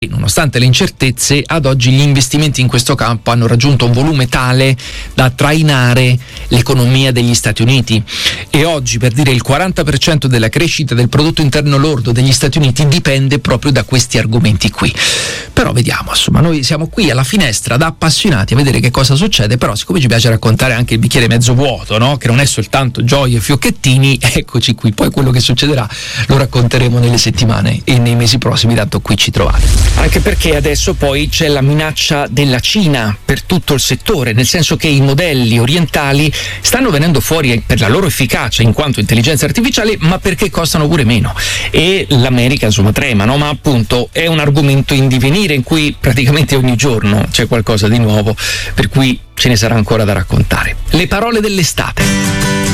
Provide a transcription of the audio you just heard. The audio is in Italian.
Nonostante le incertezze, ad oggi gli investimenti in questo campo hanno raggiunto un volume tale da trainare l'economia degli Stati Uniti, e oggi, per dire, il 40% della crescita del prodotto interno lordo degli Stati Uniti dipende proprio da questi argomenti qui. Però vediamo, insomma, noi siamo qui alla finestra da appassionati a vedere che cosa succede, però siccome ci piace raccontare anche il bicchiere mezzo vuoto, no? Che non è soltanto gioie e fiocchettini, eccoci qui. Poi quello che succederà lo racconteremo nelle settimane e nei mesi prossimi, tanto qui ci trovate. Anche perché adesso poi c'è la minaccia della Cina per tutto il settore, nel senso che i modelli orientali stanno venendo fuori per la loro efficacia in quanto intelligenza artificiale, ma perché costano pure meno. E l'America, insomma, trema, no? Ma appunto è un argomento in divenire in cui praticamente ogni giorno c'è qualcosa di nuovo, per cui ce ne sarà ancora da raccontare. Le parole dell'estate.